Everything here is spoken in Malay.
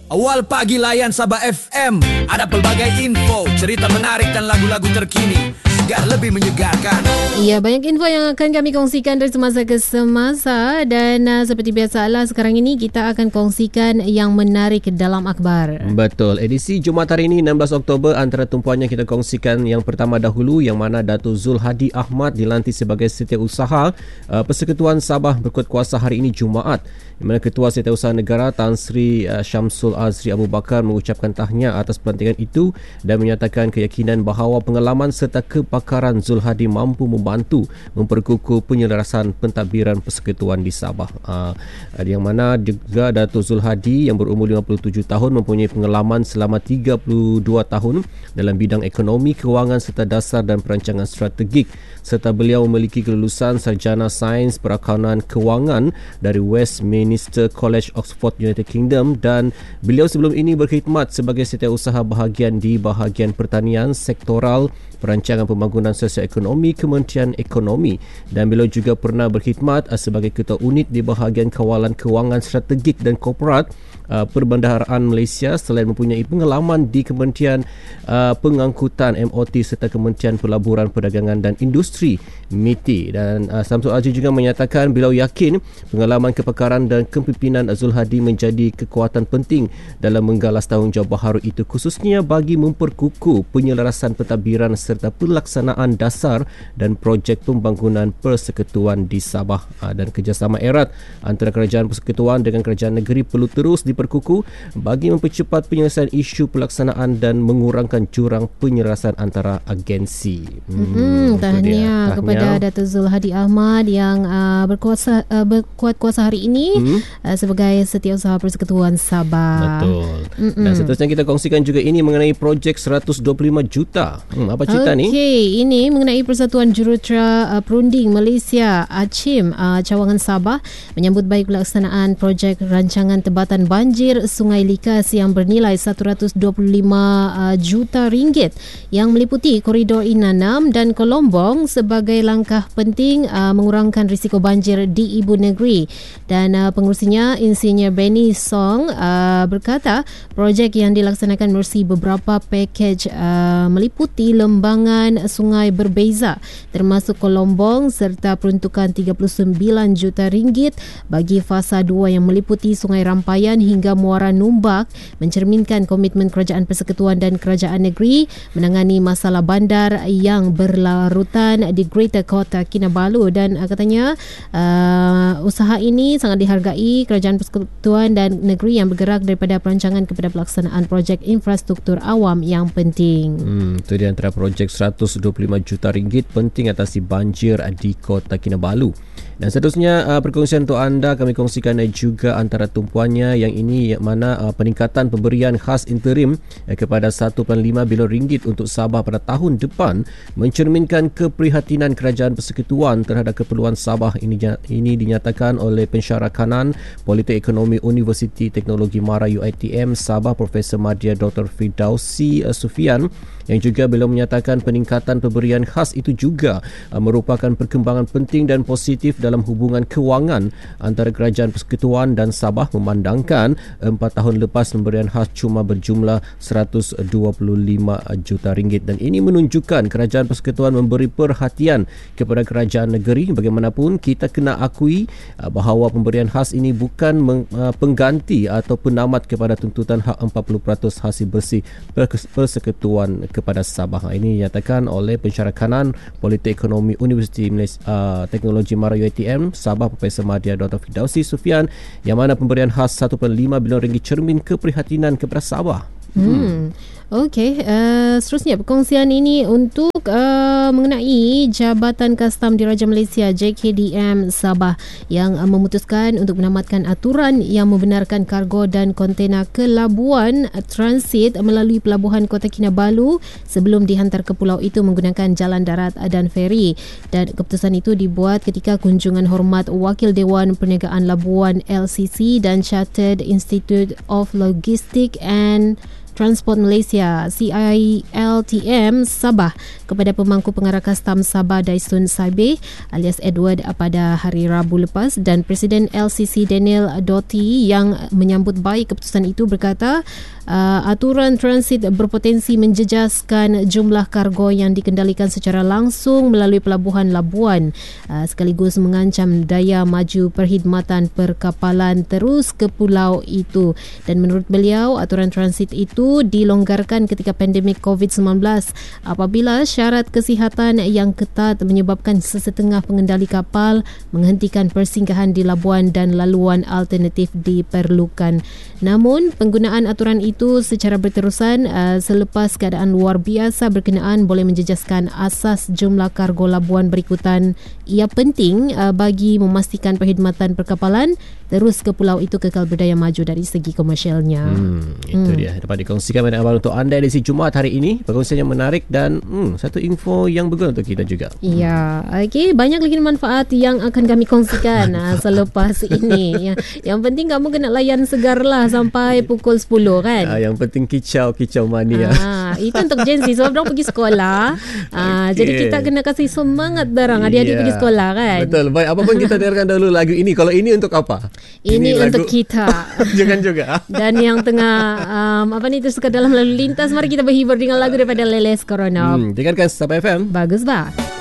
Awal pagi layan Sabah FM. Ada pelbagai info, cerita menarik dan lagu-lagu terkini. Segar lebih menyegarkan. Ya, banyak info yang akan kami kongsikan dari semasa ke semasa. Dan seperti biasalah sekarang ini kita akan kongsikan yang menarik dalam akhbar. Betul. Edisi Jumaat hari ini 16 Oktober antara tumpuannya kita kongsikan yang pertama dahulu yang mana Datuk Zulhadi Ahmad dilantik sebagai Setiausaha Persekutuan Sabah Berkuat Kuasa hari ini Jumaat. Di mana Ketua Setiausaha Negara Tan Sri Syamsul Azri Abu Bakar mengucapkan tahniah atas pelantikan itu dan menyatakan keyakinan bahawa pengalaman serta kepakaran Zulhadi mampu membantu memperkukuh penyelarasan pentadbiran persekutuan di Sabah. Yang mana juga Datuk Zulhadi yang berumur 57 tahun mempunyai pengalaman selama 32 tahun dalam bidang ekonomi, kewangan serta dasar dan perancangan strategik, serta beliau memiliki kelulusan sarjana sains perakaunan kewangan dari Westminster College, Oxford, United Kingdom, dan beliau sebelum ini berkhidmat sebagai setiausaha bahagian di bahagian pertanian sektoral, perancangan pembangunan sosioekonomi Kementerian Ekonomi, dan beliau juga pernah berkhidmat sebagai ketua unit di bahagian kawalan kewangan strategik dan korporat Perbendaharaan Malaysia, selain mempunyai pengalaman di Kementerian Pengangkutan MOT serta Kementerian Pelaburan Perdagangan dan Industri MITI. Dan Syamsul Azri juga menyatakan beliau yakin pengalaman kepakaran dan kepimpinan Zulhadi menjadi kekuatan penting dalam menggalas tanggungjawab baharu itu, khususnya bagi memperkukuh penyelarasan pentadbiran serta pelaksanaan dasar dan projek pembangunan persekutuan di Sabah. Dan kerjasama erat antara kerajaan persekutuan dengan kerajaan negeri perlu terus diperkukuh bagi mempercepat penyelesaian isu pelaksanaan dan mengurangkan jurang penyelarasan antara agensi. Tahniah kepada Datuk Zulhadi Ahmad yang berkuat kuasa hari ini sebagai Setiausaha Persekutuan Sabah. Betul. Dan seterusnya kita kongsikan juga ini mengenai projek 125 juta. Apa cerita ni? Okey, ini mengenai Persatuan Jurutera Perunding Malaysia ACIM Cawangan Sabah menyambut baik pelaksanaan projek rancangan tebatan banjir Sungai Likas yang bernilai 125 juta ringgit yang meliputi koridor Inanam dan Kolombong sebagai langkah penting mengurangkan risiko banjir di ibu negeri. Dan pengurusinya Insinyur Benny Song berkata projek yang dilaksanakan menerusi beberapa pakej meliputi lembangan sungai berbeza termasuk Kolombong serta peruntukan 39 juta ringgit bagi fasa 2 yang meliputi Sungai Rampayan hingga Muara Numbak, mencerminkan komitmen Kerajaan Persekutuan dan Kerajaan Negeri menangani masalah bandar yang berlarutan di Greater Kota Kinabalu. Dan katanya usaha ini sangat dihargai Kerajaan Persekutuan dan Negeri yang bergerak daripada perancangan kepada pelaksanaan projek infrastruktur awam yang penting. Itu di antara projek 125 juta ringgit penting atasi banjir di Kota Kinabalu. Dan seterusnya perkongsian untuk anda kami kongsikan juga antara tumpuannya yang ini yang mana peningkatan pemberian khas interim kepada 1.5 bilion ringgit untuk Sabah pada tahun depan mencerminkan keprihatinan Kerajaan Persekutuan terhadap keperluan Sabah. Ini dinyatakan oleh pensyarah kanan Politik Ekonomi Universiti Teknologi Mara UiTM Sabah Profesor Madya Dr. Fidausi Sufian, yang juga beliau menyatakan peningkatan pemberian khas itu juga merupakan perkembangan penting dan positif dalam hubungan kewangan antara Kerajaan Persekutuan dan Sabah, memandangkan 4 tahun lepas pemberian khas cuma berjumlah 125 juta ringgit. Dan ini menunjukkan Kerajaan Persekutuan memberi perhatian kepada kerajaan negeri. Bagaimanapun kita kena akui bahawa pemberian khas ini bukan pengganti atau penamat kepada tuntutan hak 40% hasil bersih persekutuan kepada Sabah. Ini dinyatakan oleh pensyarah kanan Politik Ekonomi Universiti Teknologi Mara UiTM Sabah Profesor Madya Dr. Fidausi Sufian, yang mana pemberian khas 1.5 bilion ringgit cermin keprihatinan kepada Sabah. Okey, seterusnya perkongsian ini untuk mengenai Jabatan Kastam Diraja Malaysia JKDM Sabah yang memutuskan untuk menamatkan aturan yang membenarkan kargo dan kontena ke labuan transit melalui pelabuhan Kota Kinabalu sebelum dihantar ke pulau itu menggunakan jalan darat dan feri. Dan keputusan itu dibuat ketika kunjungan hormat Wakil Dewan Perniagaan Labuan LCC dan Chartered Institute of Logistics and Transport Malaysia CILTM Sabah kepada pemangku pengarah kastam Sabah Daisun Saibeh alias Edward pada hari Rabu lepas, dan Presiden LCC Daniel Doty yang menyambut baik keputusan itu berkata aturan transit berpotensi menjejaskan jumlah kargo yang dikendalikan secara langsung melalui pelabuhan Labuan, sekaligus mengancam daya maju perkhidmatan perkapalan terus ke pulau itu. Dan menurut beliau, aturan transit itu dilonggarkan ketika pandemik COVID-19 apabila syarat kesihatan yang ketat menyebabkan sesetengah pengendali kapal menghentikan persinggahan di Labuan dan laluan alternatif diperlukan. Namun, penggunaan aturan itu secara berterusan selepas keadaan luar biasa berkenaan boleh menjejaskan asas jumlah kargo Labuan berikutan. Ia penting bagi memastikan perkhidmatan perkapalan terus ke pulau itu kekal berdaya maju dari segi komersialnya. Itu dia dapat dikongsikan pada awal untuk anda edisi Jumaat hari ini. Perkongsian yang menarik dan satu info yang berguna untuk kita juga. Ya, okey, banyak lagi manfaat yang akan kami kongsikan selepas ini. Yang penting kamu kena layan segar lah sampai pukul 10 kan. Yang penting kicau mania. Itu untuk Gen Z sebab orang pergi sekolah. Jadi kita kena kasih semangat darang adik-adik pergi sekolah kan. Betul. Baik, apa pun kita dengarkan dahulu lagu ini. Kalau ini untuk apa? Ini untuk kita. Jangan juga. Dan yang tengah tersuka dalam lalu lintas, mari kita berhibur dengan lagu daripada Leles Corona. Dengarkan Sabah FM. Bagus bah.